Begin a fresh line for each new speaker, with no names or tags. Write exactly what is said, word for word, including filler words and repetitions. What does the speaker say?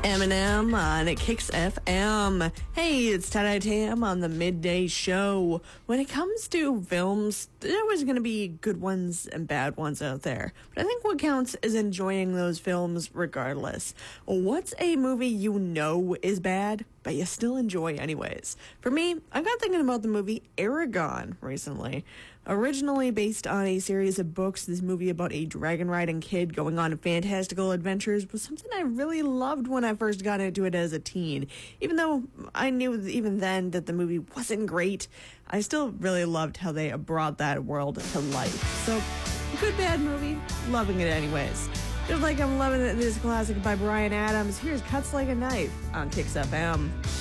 Eminem on Kicks F M. Hey, it's Tada Tam on the midday show. When it comes to films, there's always going to be good ones and bad ones out there. But I think what counts is enjoying those films regardless. What's a movie you know is bad, but you still enjoy anyways? For me, I got thinking about the movie Eragon recently. Originally based on a series of books, this movie about a dragon riding kid going on fantastical adventures was something I really loved when I first got into it as a teen. Even though I knew even then that the movie wasn't great, I still really loved how they brought that world to life. So, good bad movie, loving it anyways. Just like I'm loving this classic by Bryan Adams, here's Cuts Like a Knife on Kicks F M.